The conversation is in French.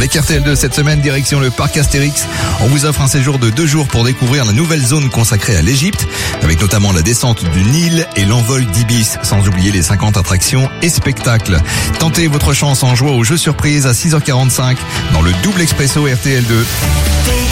Avec RTL2 cette semaine, direction le parc Astérix. On vous offre un séjour de 2 jours pour découvrir la nouvelle zone consacrée à l'Égypte, avec notamment la descente du Nil et l'envol d'Ibis, sans oublier les 50 attractions et spectacles. Tentez votre chance en jouant au jeu surprise à 6h45 dans le double expresso RTL2.